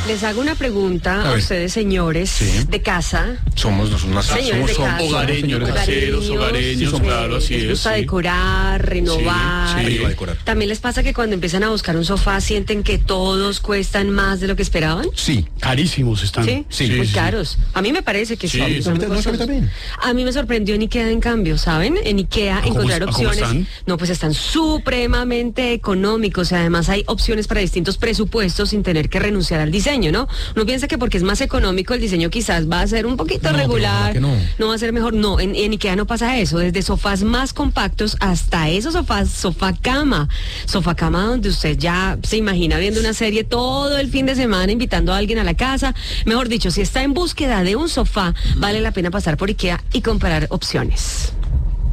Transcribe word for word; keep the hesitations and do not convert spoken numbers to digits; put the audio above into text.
Les hago una pregunta a, a ustedes, señores, sí. de casa. Somos nosotros, señores somos de casa, hogareños, caseros, hogareños, sí, claro, así les es. Les gusta sí. decorar, renovar. Sí, sí. decorar. ¿También les pasa que cuando empiezan a buscar un sofá sienten que todos cuestan más de lo que esperaban? Sí, carísimos están. Sí, sí muy sí, caros. A mí me parece que sí. sí. A, mí no, no, también. a mí me sorprendió en IKEA, en cambio, ¿saben? En IKEA encontrar ¿Cómo, opciones. ¿cómo están? No, pues están supremamente económicos. Además hay opciones para distintos presupuestos sin tener que renunciar al diseño, ¿no? Uno piensa que porque es más económico el diseño quizás va a ser un poquito no, regular, no. no va a ser mejor. No, en, en IKEA no pasa eso. Desde sofás más compactos hasta esos sofás, sofá cama, sofá cama donde usted ya se imagina viendo una serie todo el fin de semana, invitando a alguien a la casa. Mejor dicho, si está en búsqueda de un sofá, vale la pena pasar por IKEA y comparar opciones.